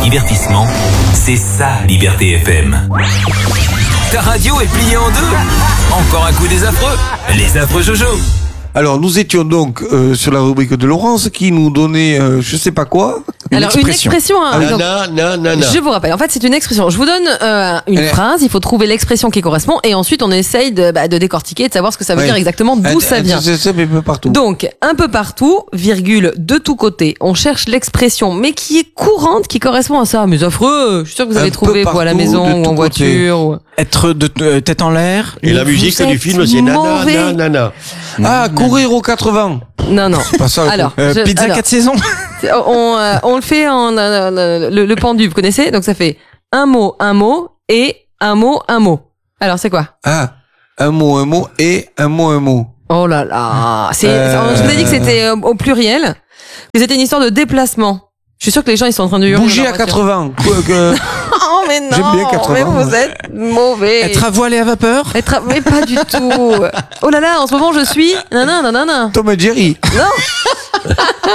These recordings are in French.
divertissement, c'est ça Liberté FM. Ta radio est pliée en deux. Encore un coup des affreux. Les affreux Jojo. Alors, nous étions donc sur la rubrique de Laurence qui nous donnait je sais pas quoi. Une expression. Hein, je vous rappelle, en fait, c'est une expression. Je vous donne une phrase, il faut trouver l'expression qui correspond et ensuite on essaye de décortiquer, de savoir ce que ça veut dire exactement, d'où ça vient. C'est un peu partout. Donc, un peu partout, virgule, de tous côtés, on cherche l'expression, mais qui est courante, qui correspond à ça. Mais affreux, je suis sûr que vous allez trouver vous à la maison ou en voiture. Ou... Être de tête en l'air. Et la musique du film, c'est nana. Ah, courir aux 80. Non. C'est pas ça. Alors, pizza 4 saisons. On le fait en le pendu, vous connaissez? Donc ça fait un mot et un mot. Alors c'est quoi? Ah, un mot et un mot. Oh là là, je vous ai dit que c'était au pluriel, que c'était une histoire de déplacement. Je suis sûr que les gens ils sont en train de hurler. Bouger à 80. Oh mais non, j'aime bien 80. mais vous êtes mauvais. Être à voile et à vapeur. Mais pas du tout. Oh là là, en ce moment je suis nanana. Tom et Jerry. Non.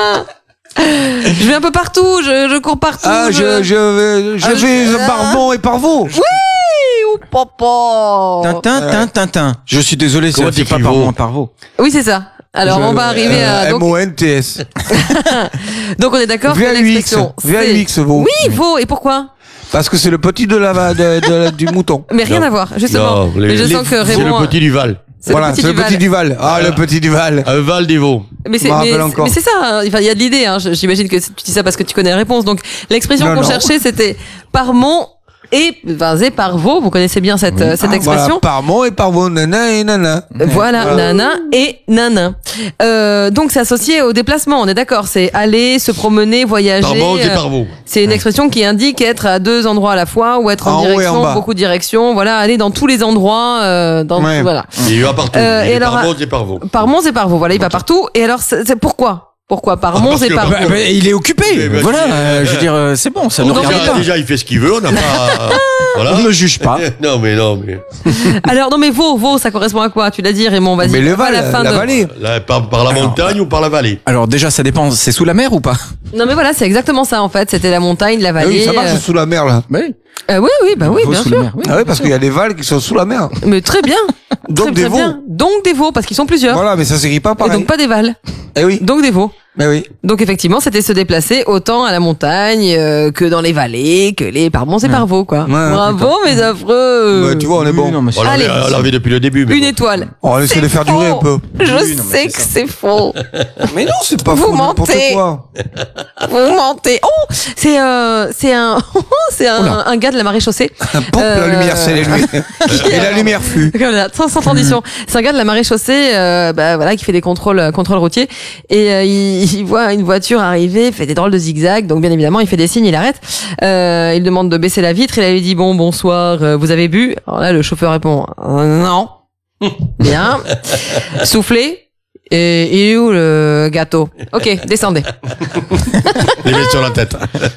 Je vais un peu partout, je cours partout. Ah, je vais par Mont et par Vaux. Oui, ou papa. Tintin. Je suis désolé, ça fait pas par Mont et par Vaux. Oui, c'est ça. Alors, on va arriver à... MONTS. Donc, on est d'accord que l'expression... VAUX, Vaux. Oui, Vaux. Et pourquoi? Parce que c'est le petit du mouton. Mais rien à voir, justement. Non, mais je sens que Raymond... C'est le petit du Val. Voilà, c'est le petit du Val. Ah, le petit du Val. Val des Vaux. Mais c'est ça, hein. Il y a de l'idée, hein. J'imagine que tu dis ça parce que tu connais la réponse. Donc, l'expression qu'on cherchait, c'était par Mont et par Vaux. Vous connaissez bien cette expression. Voilà, par Mont et par Vaux, nana et nana. Voilà, nana et nana. Donc, c'est associé au déplacement, on est d'accord. C'est aller, se promener, voyager. Par Mont et par Vaux. C'est une expression qui indique être à deux endroits à la fois ou être en direction, beaucoup de directions. Voilà, aller dans tous les endroits, voilà. Il va partout. Et alors, par Mont et par Vaux. Par Mont et par Vaux, voilà, il va partout. Et alors, c'est pourquoi? Pourquoi par Mont et par Vaux? Il est occupé. Voilà, je veux dire, c'est bon, ça nous regarde pas. Déjà, il fait ce qu'il veut, on n'a pas... Voilà. On ne juge pas. Non, mais. Alors, non, mais Vaux, ça correspond à quoi? Tu l'as dit, Raymond, vas-y. Mais le Val, la vallée. Par la montagne ou par la vallée? Alors, déjà, ça dépend, c'est sous la mer ou pas? Non, mais voilà, c'est exactement ça, en fait. C'était la montagne, la vallée. Oui, ça marche sous la mer, là. Oui. Oui, bien sûr. Ah oui, parce qu'il y a des Vals qui sont sous la mer. Mais très bien. Donc des Vaux. Donc des Vaux, parce qu'ils sont plusieurs. Voilà, mais ça s'écrit pas pareil. Et donc pas des Vals. Eh oui. Donc des Vaux. Mais oui. Donc effectivement, c'était se déplacer autant à la montagne que dans les vallées, que par Mont et par Vaux, quoi. Bravo, mes affreux. Tu vois, on est bon. Non, mais On l'avait depuis le début. Une étoile. On va essayer de faire durer un peu. Je sais que c'est faux. Mais non, c'est pas faux. Vous mentez. Vous mentez. Oh, c'est un gars de la maréchaussée. Pompe la lumière, c'est lui. Et la lumière fut. Voilà, sans transition. C'est un gars de la maréchaussée, voilà, qui fait des contrôles routiers et il voit une voiture arriver, il fait des drôles de zigzags, donc bien évidemment il fait des signes, il arrête. Il demande de baisser la vitre, il lui dit bonsoir, vous avez bu? Alors là le chauffeur répond non. Bien. Soufflez. Et il est où le gâteau? Ok, descendez. Les mettre sur la tête.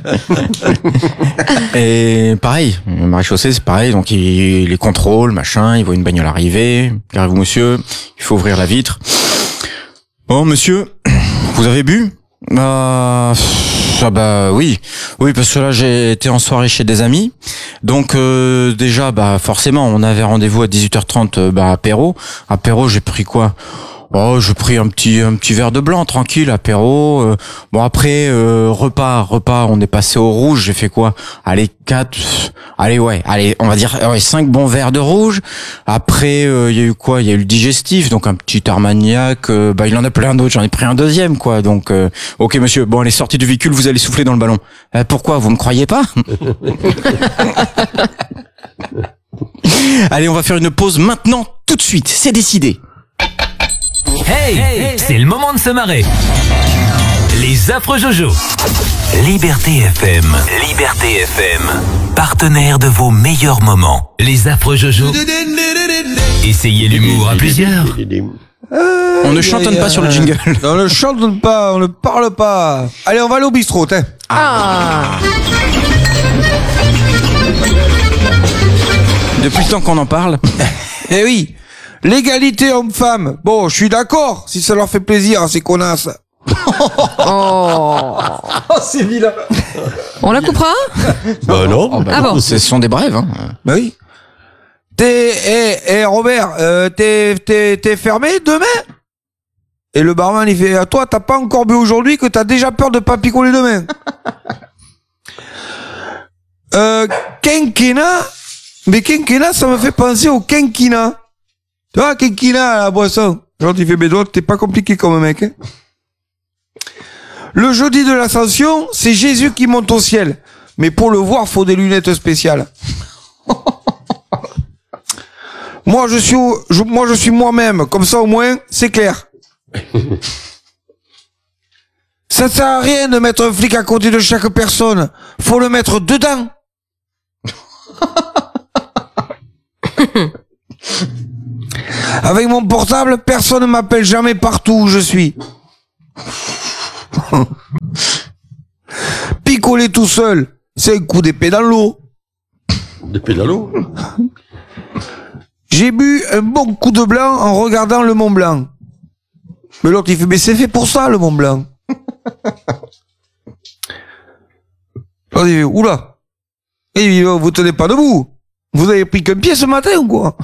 Et pareil, le maréchaussée c'est pareil, donc il les contrôle, machin, il voit une bagnole arriver, carrez-vous monsieur, il faut ouvrir la vitre. Bon monsieur, vous avez bu? Ah bah oui, parce que là j'ai été en soirée chez des amis, donc déjà forcément on avait rendez-vous à 18h30 apéro j'ai pris quoi? Oh, j'ai pris un petit verre de blanc, tranquille, apéro. Bon après repas, on est passé au rouge. J'ai fait quoi? Allez 4, on va dire 5 bons verres de rouge. Après il y a eu quoi? Il y a eu le digestif, donc un petit Armagnac. Il en a plein d'autres. J'en ai pris un deuxième quoi. Donc ok monsieur. Bon allez, sortez du véhicule, vous allez souffler dans le ballon. Pourquoi? Vous me croyez pas? Allez, on va faire une pause maintenant, tout de suite. C'est décidé. Hey, c'est le moment de se marrer. Les affreux Jojo. Liberté FM. Partenaire de vos meilleurs moments. Les affreux Jojo. Essayez l'humour à plusieurs. On ne chantonne pas sur le jingle. On ne chantonne pas, on ne parle pas. Allez, on va aller au bistrot, hein. Depuis le temps qu'on en parle. Eh oui. L'égalité homme-femme. Bon, je suis d'accord, si ça leur fait plaisir à ces connasses. Oh. Oh, c'est vilain. On la coupera? Bah non. Oh, bah, Ah bon. Ce sont des brèves. Hein. Bah oui. Robert, t'es fermé demain? Et le barman, il fait, toi, t'as pas encore bu aujourd'hui que t'as déjà peur de pas picoler demain. Quinquina. Mais quinquina, ça me fait penser au quinquina. Tu vois, quinquina, la boisson. Genre, il fait, mais toi, t'es pas compliqué comme mec, hein. Le jeudi de l'Ascension, c'est Jésus qui monte au ciel. Mais pour le voir, faut des lunettes spéciales. Moi, je suis moi-même. Comme ça, au moins, c'est clair. Ça sert à rien de mettre un flic à côté de chaque personne. Faut le mettre dedans. Avec mon portable, personne ne m'appelle jamais partout où je suis. Picoler tout seul, c'est un coup d'épée dans l'eau. Des pédalos. J'ai bu un bon coup de blanc en regardant le Mont Blanc. Mais l'autre, il fait, mais c'est fait pour ça, le Mont Blanc. L'autre, il fait, oula. Et il dit, vous tenez pas debout. Vous avez pris qu'un pied ce matin ou quoi?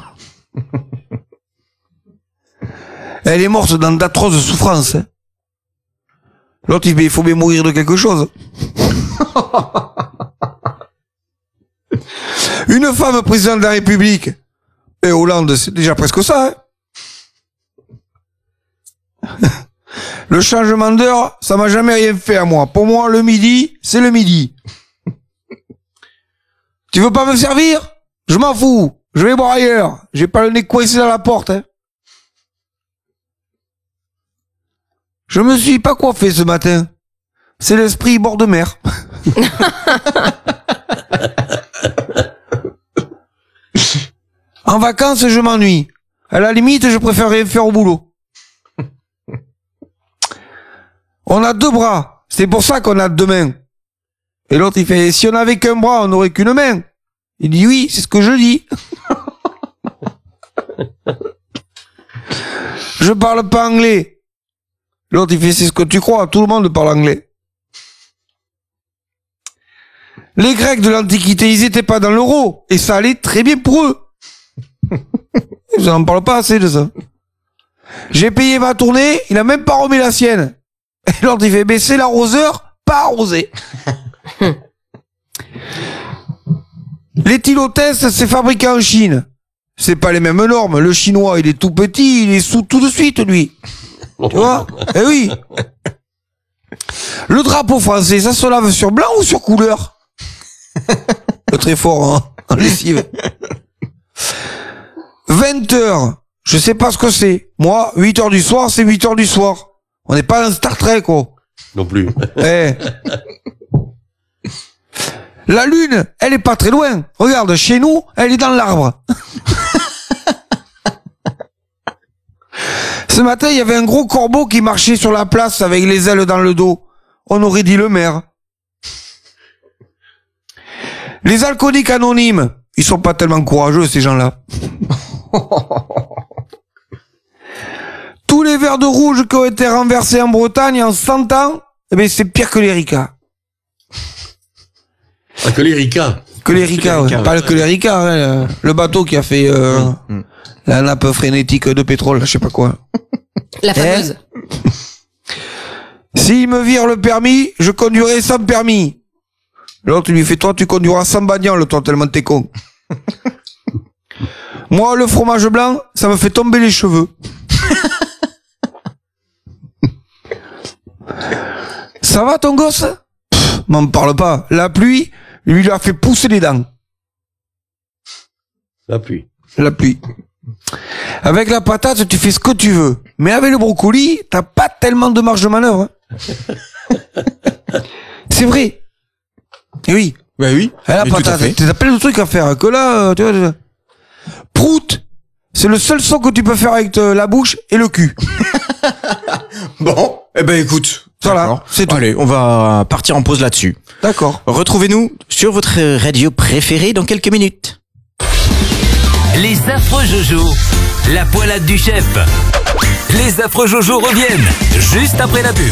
Elle est morte dans d'atroces souffrances. Hein. L'autre, il dit, il faut bien mourir de quelque chose. Une femme présidente de la République. Et Hollande, c'est déjà presque ça. Hein. Le changement d'heure, ça m'a jamais rien fait à moi. Pour moi, le midi, c'est le midi. Tu veux pas me servir? Je m'en fous. Je vais boire ailleurs. J'ai pas le nez coincé dans la porte. Hein. Je me suis pas coiffé ce matin. C'est l'esprit bord de mer. En vacances, je m'ennuie. À la limite, je préfère rien faire au boulot. On a 2 bras. C'est pour ça qu'on a 2 mains. Et l'autre, il fait, si on avait qu'un bras, on n'aurait qu'une main. Il dit, oui, c'est ce que je dis. Je parle pas anglais. L'autre, il fait, c'est ce que tu crois, tout le monde parle anglais. Les Grecs de l'Antiquité, ils étaient pas dans l'euro. Et ça allait très bien pour eux. Vous n'en parlez pas assez de ça. J'ai payé ma tournée, il a même pas remis la sienne. Et l'autre, il fait, mais c'est l'arroseur, pas arrosé. L'éthylotest, c'est fabriqué en Chine. C'est pas les mêmes normes. Le chinois, il est tout petit, il est sous tout de suite, lui. Tu vois? Eh oui. Le drapeau français, ça se lave sur blanc ou sur couleur? Très fort, hein, en lessive. 20h. Je sais pas ce que c'est. Moi, 8h du soir, c'est 8h du soir. On n'est pas dans Star Trek, quoi. Non plus. Eh. La lune, elle est pas très loin. Regarde, chez nous, elle est dans l'arbre. Ce matin, il y avait un gros corbeau qui marchait sur la place avec les ailes dans le dos. On aurait dit le maire. Les alcooliques anonymes, ils sont pas tellement courageux, ces gens-là. Tous les verres de rouge qui ont été renversés en Bretagne en 100 ans, eh ben, c'est pire que les Rica. Ah, que les Rica. Que les Rica, ouais. Pas que les Rica, hein, le bateau qui a fait la nappe frénétique de pétrole, je sais pas quoi. La fameuse. S'il me vire le permis, je conduirai sans permis. L'autre lui fait, toi tu conduiras sans bagnole, toi tellement t'es con. Moi le fromage blanc, ça me fait tomber les cheveux. Ça va ton gosse? M'en parle pas. La pluie, lui a fait pousser les dents. La pluie. La pluie. Avec la patate, tu fais ce que tu veux. Mais avec le brocoli, t'as pas tellement de marge de manœuvre. Hein. C'est vrai. Et oui. Bah oui. La Mais tout à patate, fait. t'as plein de trucs à faire. Que là, tu vois. Prout. C'est le seul son que tu peux faire avec la bouche et le cul. Bon, eh ben écoute. Voilà, D'accord. c'est tout. Allez, on va partir en pause là-dessus. D'accord. Retrouvez-nous sur votre radio préférée dans quelques minutes. Les affreux Jojo, la poilade du chef. Les affreux Jojo reviennent juste après la pub.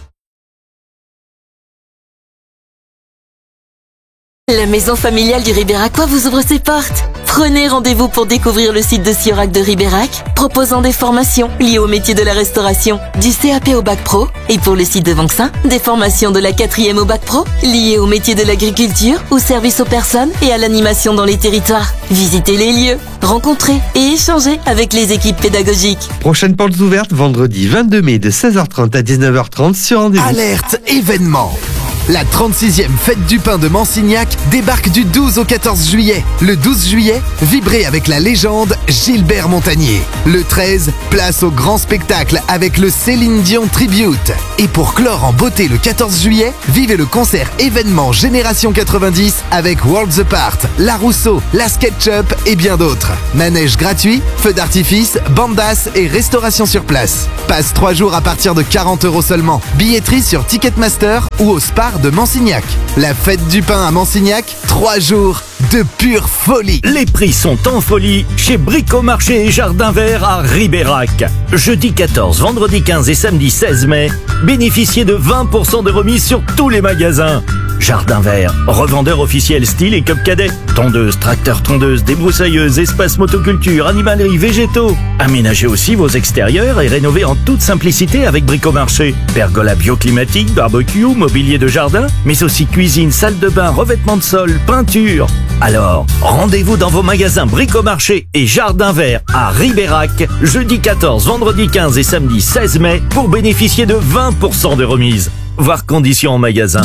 La maison familiale du Ribéracois vous ouvre ses portes. Prenez rendez-vous pour découvrir le site de Siorac de Ribérac, proposant des formations liées au métier de la restauration, du CAP au Bac Pro, et pour le site de Vanxin, des formations de la 4e au Bac Pro, liées au métier de l'agriculture, au service aux personnes et à l'animation dans les territoires. Visitez les lieux, rencontrez et échangez avec les équipes pédagogiques. Prochaine portes ouvertes vendredi 22 mai de 16h30 à 19h30 sur rendez-vous. Alerte événement. La 36e fête du pain de Mansignac débarque du 12 au 14 juillet. Le 12 juillet, vibrez avec la légende Gilbert Montagnier. Le 13, place au grand spectacle avec le Céline Dion Tribute. Et pour clore en beauté le 14 juillet, vivez le concert événement Génération 90 avec Worlds Apart, La Rousseau, La SketchUp et bien d'autres. Manège gratuit, feux d'artifice, bandas et restauration sur place. Passe 3 jours à partir de 40 € seulement. Billetterie sur Ticketmaster ou au Spar de Mansignac. La fête du pain à Mansignac, 3 jours de pure folie. Les prix sont en folie chez Bricomarché et Jardin Vert à Ribérac. Jeudi 14, vendredi 15 et samedi 16 mai, bénéficiez de 20% de remise sur tous les magasins. Jardin Vert, revendeur officiel style et cup cadet. Tondeuse, tracteur tondeuse, débroussailleuse, espace motoculture, animalerie, végétaux. Aménagez aussi vos extérieurs et rénovez en toute simplicité avec Bricomarché. Pergola bioclimatique, barbecue, mobilier de jardin, mais aussi cuisine, salle de bain, revêtement de sol, peinture. Alors, rendez-vous dans vos magasins Bricomarché et Jardin Vert à Ribérac, jeudi 14, vendredi 15 et samedi 16 mai pour bénéficier de 20% de remise. Voir conditions en magasin.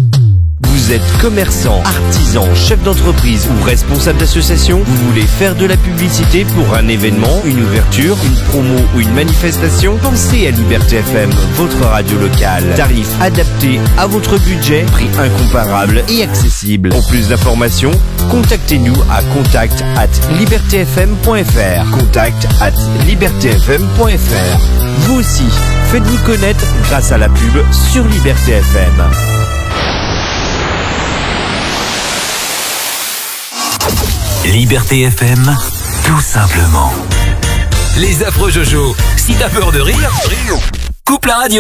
Vous êtes commerçant, artisan, chef d'entreprise ou responsable d'association, vous voulez faire de la publicité pour un événement, une ouverture, une promo ou une manifestation? Pensez à Liberté FM, votre radio locale. Tarif adapté à votre budget, prix incomparable et accessible. Pour plus d'informations, contactez-nous à contact@libertfm.fr. contact@libertfm.fr. Vous aussi, faites-vous connaître grâce à la pub sur Liberté FM. Liberté FM, tout simplement. Les affreux Jojo, si t'as peur de rire, coupe la radio.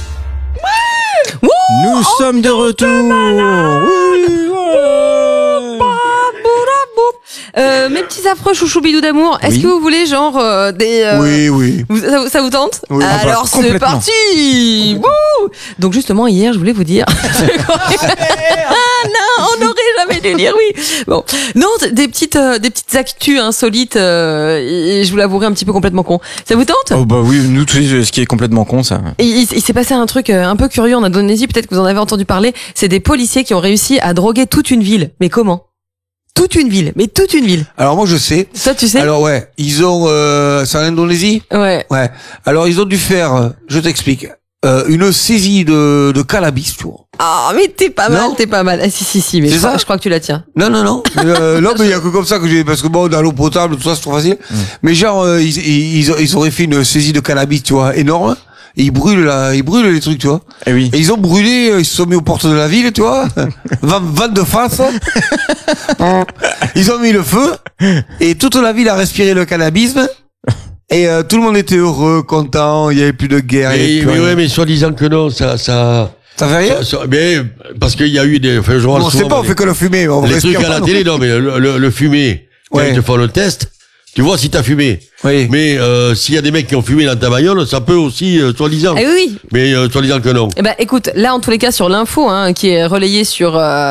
Nous sommes de retour. Mes petits affreux chouchou-bidou d'amour, est-ce que vous voulez genre des... Oui. Ça vous tente? Oui. Alors c'est complètement. parti. Wouh. Donc justement hier je voulais vous dire... non, on n'aurait jamais dû dire oui. Bon, non, des petites actus insolites et je vous l'avouerai un petit peu complètement con. Ça vous tente? Oh bah oui, nous tous ce qui est complètement con ça. Et il s'est passé un truc un peu curieux en Indonésie, peut-être que vous en avez entendu parler. C'est des policiers qui ont réussi à droguer toute une ville. Mais comment? Toute une ville. Alors moi je sais. Ça tu sais? Alors ouais, ils ont c'est en Indonésie. Ouais. Ouais. Alors ils ont dû faire, je t'explique, une saisie de cannabis, tu vois. Ah mais t'es pas Non. mal. Ah, si mais C'est ça je crois que tu la tiens. Non. Non, mais il y a que comme ça que j'ai, parce que bon, dans l'eau potable, tout ça, c'est trop facile. Mais genre, ils auraient fait une saisie de cannabis, tu vois, énorme. Et ils brûlent les trucs, tu vois. Eh oui. Et ils ont brûlé, ils se sont mis aux portes de la ville, tu vois. Vente de face. Ils ont mis le feu. Et toute la ville a respiré le cannabis. Et tout le monde était heureux, content, il y avait plus de guerre. il y avait plus rien. Mais soi-disant que non, ça Ça fait rien? mais, parce qu'il y a eu des, enfin, je vois Bon, c'est souvent pas, on fait que le fumer. On les respire trucs à pas, la non. télé, non, mais le fumer, quand Ouais. ils te font le test, tu vois si t'as fumé. Oui. Mais s'il y a des mecs qui ont fumé dans ta bagnole, ça peut aussi, soi-disant. Ah oui. Mais soi-disant que non. Eh ben, écoute, là, en tous les cas, sur l'info, qui est relayée sur,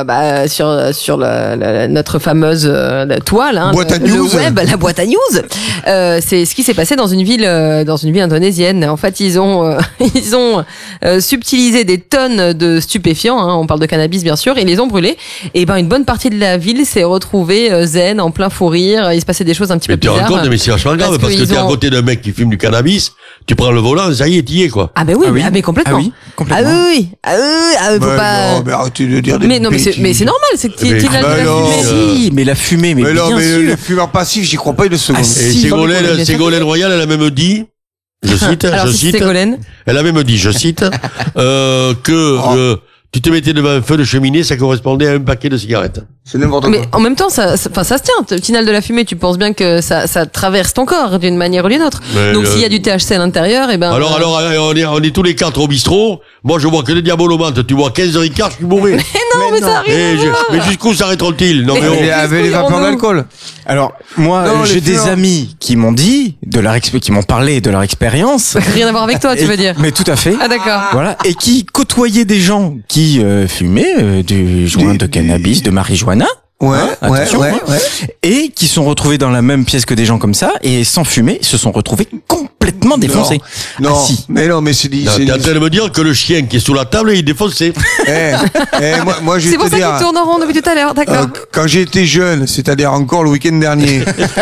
sur notre fameuse toile, Boîte à le news. web, la boîte à news. C'est ce qui s'est passé dans une ville indonésienne. En fait, ils ont subtilisé des tonnes de stupéfiants. On parle de cannabis, bien sûr, et ils les ont brûlés. Et ben, une bonne partie de la ville s'est retrouvée zen, en plein fou rire. Il se passait des choses un petit Mais peu tu te rends bizarres. compte, mais c'est vachement grave, parce que ils t'es à ont- côté d'un mec qui fume du cannabis, tu prends le volant, ça y est, t'y es, quoi. Ah ben oui, mais complètement. Ah oui, complètement. Faut Ouais, pas. non, mais arrêtez de dire des Mais non, mais bêtises. c'est normal, c'est que Mais tu l'as bah non. fumé. Si, mais la fumée, mais Mais non, bien mais sûr. les fumeurs passifs, j'y crois pas une seconde. Ah, Et si, Ségolène Royal, elle a même dit, je cite, Alors, si c'est Ségolène. elle a même dit, je cite, que tu te mettais devant un feu de cheminée, ça correspondait à un paquet de cigarettes. C'est n'importe Mais quoi. en même temps, ça se tient. Tu inhales de la fumée, tu penses bien que ça traverse ton corps d'une manière ou d'une autre. Mais Donc s'il y a du THC à l'intérieur, et ben. Alors, on est tous les 4 au bistrot. Moi, je bois que des diabolomantes. Tu bois 15 ricards, je suis bourré. Mais ça arrive. Mais jusqu'où s'arrêteront-ils? Non, mais Mais- oh. Il avait les vapeurs d'alcool. Alors, moi, Non, j'ai les des fumeurs. amis qui m'ont dit, qui m'ont parlé de leur expérience. Rien à voir avec toi, tu veux dire. Mais tout à fait. Ah d'accord. Voilà. Et qui côtoyaient des gens qui fumaient du joint de cannabis, de marijuana. Ouais, Attention, ouais. Et qui sont retrouvés dans la même pièce que des gens comme ça, et sans fumer, se sont retrouvés complètement défoncés. Non, Ah, si. mais non, mais c'est dit. Non, t'es en train de me dire que le chien qui est sous la table, il est défoncé. Moi, je C'est vais pour te ça dire. qu'il tourne en rond depuis tout à l'heure, d'accord. Quand j'étais jeune, c'est-à-dire encore le week-end dernier,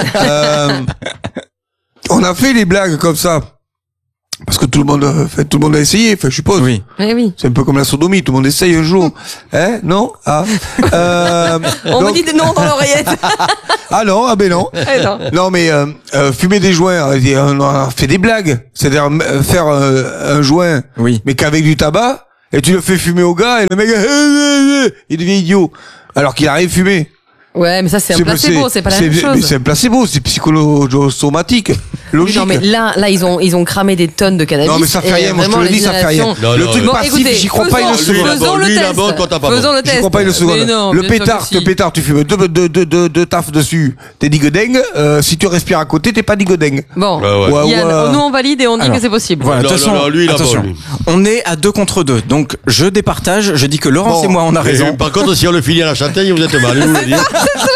on a fait les blagues comme ça. Parce que tout le monde a essayé, enfin, je suppose. Oui. Eh oui. C'est un peu comme la sodomie, tout le monde essaye un jour. Hein? Non? Ah. On me dit non dans l'oreillette. Ah non, ah ben non. Eh non. Non, mais fumer des joints, on a fait des blagues. C'est-à-dire faire un joint, Oui. mais qu'avec du tabac, et tu le fais fumer au gars, et le mec, il devient idiot. Alors qu'il a rien fumé. Ouais, mais ça c'est un placebo, c'est pas la même mais chose. c'est un placebo, c'est psychosomatique. Logique. Non mais là ils ont cramé des tonnes de cannabis. Non, mais ça fait et rien, moi je te vraiment, le dis, ça fait rien. l'inhalation- Non, Le non, truc non. Bon, passif, écoutez, j'y crois pas une faisons- seconde. Faisons le Lui, test. d'abord, toi, t'as pas Faisons le J'y test. crois pas une seconde. Mais non, Le bien sûr pétard, que si. tu fumes deux tafs dessus, t'es digodeng. Si tu respires à côté, t'es pas digodeng. Bon, Ouais, ouais. Yann, nous on valide et on dit Alors, que c'est possible. Voilà, de Non, toute non, façon, non, lui, il a pas, attention, lui. on est à 2 contre 2. Donc, je départage, je dis que Laurence Bon. et moi, on a raison. Et par contre, si on le finit à la châtaigne, vous êtes mal. Je vous le dis.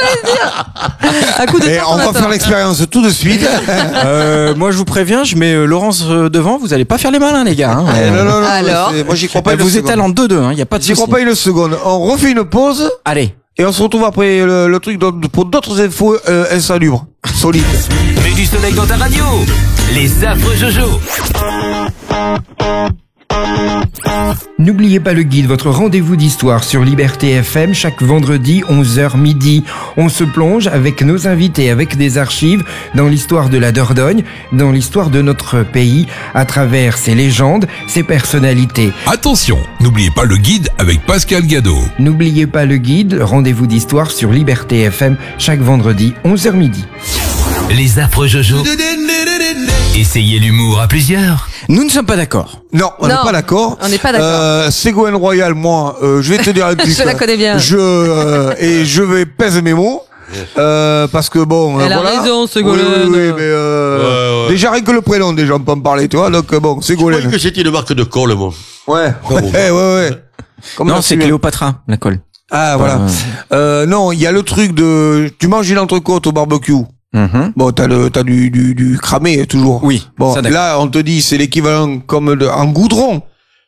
À coup de Et temps, on va attend. faire l'expérience tout de suite. Moi, je vous préviens, je mets Laurence devant, vous allez pas faire les malins, les gars. Hein. Non, Alors moi j'y crois pas une Vous seconde. étalez en 2-2, hein, y a pas de J'y souci. crois pas une seconde. On refait une pause Allez. et on se retrouve après le truc pour d'autres infos insalubres, solides. Mets du soleil dans ta radio. Les affreux Jojo. N'oubliez pas le guide, votre rendez-vous d'histoire sur Liberté FM chaque vendredi 11h midi. On se plonge avec nos invités, avec des archives dans l'histoire de la Dordogne, dans l'histoire de notre pays, à travers ses légendes, ses personnalités. Attention, n'oubliez pas le guide avec Pascal Gadot. N'oubliez pas le guide, rendez-vous d'histoire sur Liberté FM chaque vendredi 11h midi. Les affreux Jojo. Essayez l'humour à plusieurs. Nous ne sommes pas d'accord. Non, on n'est Non, pas d'accord. on n'est pas d'accord. Ségolène Royal, moi, je vais te dire un truc. Je la connais bien. Je vais pèse mes mots. Parce que bon, Elle a voilà. raison, Ségolène. Oui, mais ouais. déjà rien que le prénom, déjà on peut en parler, tu vois. Donc bon, Je croyais Ségolène. que c'était une marque de colle, moi. Ouais, ouais. Comme Non, la c'est Ségolène. Cléopatra, la colle. Ah voilà. Non, il y a le truc de, tu manges une entrecôte au barbecue. Mhm. Bon, t'as du cramé toujours. Oui, Bon, ça, d'accord. là, on te dit, c'est l'équivalent en goudron.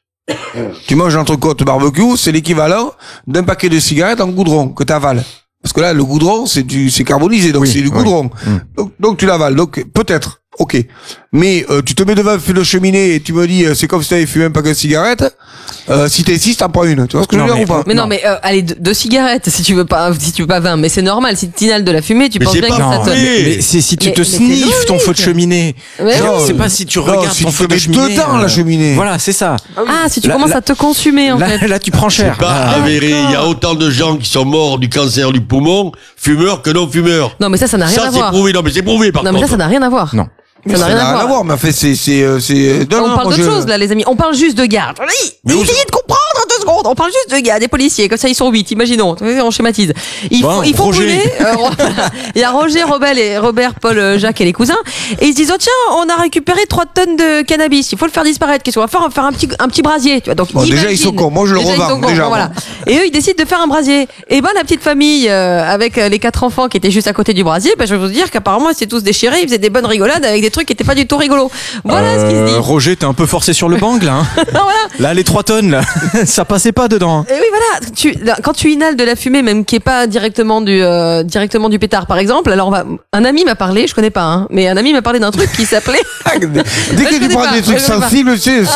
Tu manges l'entrecôte barbecue, c'est l'équivalent d'un paquet de cigarettes en goudron que t'avales. Parce que là, le goudron, c'est carbonisé, donc Oui, c'est du oui. goudron. Donc tu l'avales. Donc peut-être, ok. Mais tu te mets devant un feu de cheminée et tu me dis, c'est comme si t'avais fumé un paquet de cigarettes. Si t'insistes, t'en prends une. Tu vois ce que je veux Non, dire ou pas? Mais non, mais allez, deux cigarettes si tu veux pas 20, mais c'est normal. Si tu inhales de la fumée, tu Mais penses c'est bien que pas ça te. vrai. Mais c'est si tu Mais- te mais c'est sniffes ton logique. feu de cheminée. Ouais, Genre, oui. c'est pas si tu Non, regardes si ton tu feu te de mets cheminée. dedans, la cheminée. Voilà, c'est ça. Ah, si tu Là- commences là- à te consumer en Là, fait. là, tu prends cher. Pas avéré. Il y a autant de gens qui sont morts du cancer du poumon, fumeurs que non fumeurs. Non, mais ça n'a rien Ça, à c'est voir. prouvé. Non, mais c'est prouvé, par Non, mais contre. ça n'a rien à voir. Non. Ça n'a rien à voir. mais en fait, c'est, On parle d'autre chose là, les amis. On parle juste de garde. Mais où Essayez de comprendre en 2 secondes. On parle juste de gars, des policiers. Comme ça, ils sont 8. Imaginons. On schématise. Il Bon, faut Roger. brûler. Il y a Roger, Robert, Paul, Jacques et les cousins. Et ils se disent, oh tiens, on a récupéré 3 tonnes de cannabis. Il faut le faire disparaître. Qu'est-ce qu'on va faire? On va faire un petit brasier. Tu vois. Donc, Bon, déjà, imagine. ils sont cons. Moi, je le Déjà, ils revends, sont cons. déjà, Bon, voilà. moi. Et eux, ils décident de faire un brasier. Et ben, la petite famille, avec les 4 enfants qui étaient juste à côté du brasier, ben, je vais vous dire qu'apparemment, c'est tous déchirés. Ils faisaient des bonnes rigolades avec des trucs qui étaient pas du tout rigolos. Voilà ce qui se dit. Roger, t'es un peu forcé sur le bang, là. Hein. Voilà. Là, les 3 tonnes, là, ça passait pas dedans. Et oui, voilà. Quand tu inhales de la fumée, même qui est pas directement du pétard, par exemple. Alors, un ami m'a parlé, je connais pas, hein, mais un ami m'a parlé d'un truc qui s'appelait. Dès je que tu connais prends pas, des trucs je connais pas. sensibles, tu sais,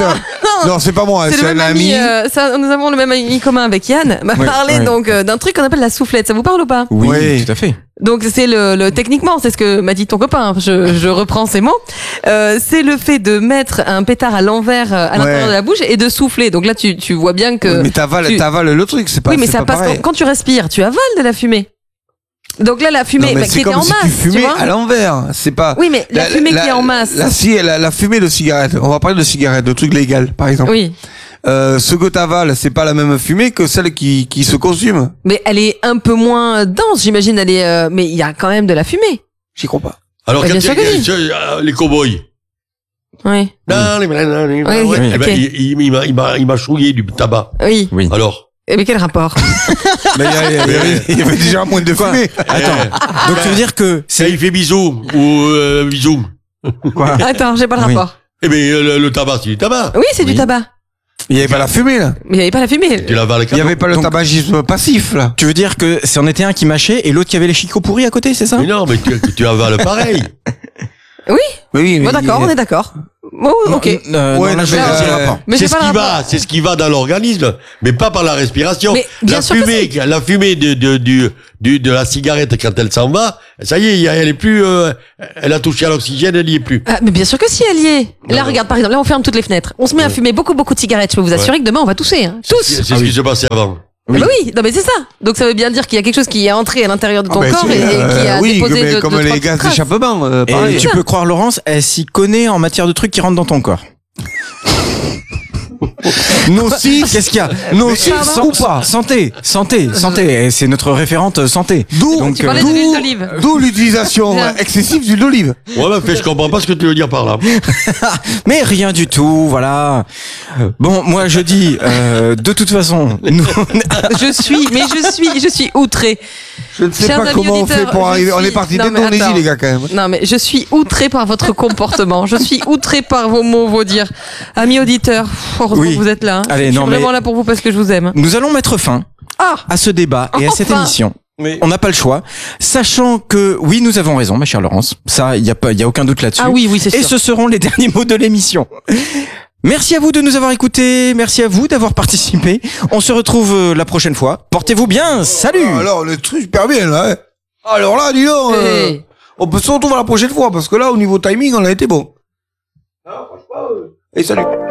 Non, c'est pas moi, C'est c'est le un même ami. ça, nous avons le même ami commun avec Yann. M'a parlé donc d'un truc qu'on appelle la soufflette. Ça vous parle ou pas? Oui, tout à fait. Donc c'est techniquement, c'est ce que m'a dit ton copain. Je reprends ces mots. C'est le fait de mettre un pétard à l'envers à l'intérieur de la bouche et de souffler. Donc là, tu vois bien que. Mais t'avales le truc, c'est pas. Oui, mais c'est ça pas passe pareil. quand tu respires, tu avales de la fumée. Donc là, la fumée Non, mais qui c'est était comme en si masse, tu fumais vois. à l'envers. C'est pas. Oui, mais la fumée qui est en masse. La fumée de cigarette. On va parler de cigarette, de truc légal, par exemple. Oui. Ce que t'avales, c'est pas la même fumée que celle qui se consume. Mais elle est un peu moins dense, j'imagine. Elle est, mais il y a quand même de la fumée. J'y crois pas. Alors, bien sûr que si. les cow-boys. Oui. Eh ben, il m'a chouillé du tabac. Oui. Alors. Mais quel rapport? Mais il y avait déjà moins de fumée. Attends. Donc tu veux dire que Ça, il fait bisou ou bisou. Quoi? Attends, j'ai pas le rapport. Eh ben, le tabac, c'est du tabac. Oui, c'est du tabac. Il y avait pas la fumée, là. Mais il n'y avait pas la fumée. Tu l'avales Il y avait pas le tabagisme passif, là. tu veux dire que c'en était un qui mâchait et l'autre qui avait les chicots pourris à côté, c'est ça? Mais non, mais tu avales pareil. Oui. Oui, Bon, d'accord, on est d'accord. Oh, ok. Ouais, non, là, je vais dire le rapport. Mais C'est j'ai ce pas qui le rapport. va, c'est ce qui va dans l'organisme, mais pas par la respiration. Mais bien sûr que La fumée de la cigarette quand elle s'en va, ça y est, elle est plus, elle a touché à l'oxygène, elle y est plus. Ah, mais bien sûr que si, elle y est. Là, regarde, par exemple, là, on ferme toutes les fenêtres. On se met à fumer beaucoup de cigarettes. Je peux vous assurer que demain, on va tousser, hein. Tous. C'est ce qui se passait avant. Oui. Bah oui, non mais c'est ça. Donc ça veut bien dire qu'il y a quelque chose qui est entré à l'intérieur de ton corps et qui a oui, déposé comme les gaz traces. d'échappement. Et pareil. tu peux croire Laurence, elle s'y connaît en matière de trucs qui rentrent dans ton corps. Nocif. Qu'est-ce qu'il y a? Nocif ou pas? Santé. Et c'est notre référente santé. D'où Tu parlais de l'huile d'olive. D'où l'utilisation excessive d'huile d'olive. Ouais, mais je comprends pas ce que tu veux dire par là. Mais rien du tout, voilà. Bon, moi je dis, de toute façon, nous, Je suis outré. Je ne sais Chers pas amis comment on fait auditeurs, pour arriver. je On suis- est parti Non, mais d'Indonésie, attends. les gars, quand même. Non mais je suis outré par votre comportement. Je suis outré par vos mots, vos dires. Amis auditeurs, heureusement Oui. que vous êtes là. Hein. Allez, je suis non, mais- vraiment là pour vous parce que je vous aime. nous allons mettre fin Ah, à ce débat et à cette Enfin. émission. On n'a pas le choix, sachant que oui, nous avons raison, ma chère Laurence. Ça, il y a aucun doute là-dessus. ah oui, c'est sûr. Et ce seront les derniers mots de l'émission. Merci à vous de nous avoir écoutés. Merci à vous d'avoir participé. On se retrouve la prochaine fois. Portez-vous bien. Salut. Alors, le truc super bien, là. Hein. Alors là, dis donc, Hey. on peut se retrouver la prochaine fois, parce que là, au niveau timing, on a été bon. Non, franchement. Et salut.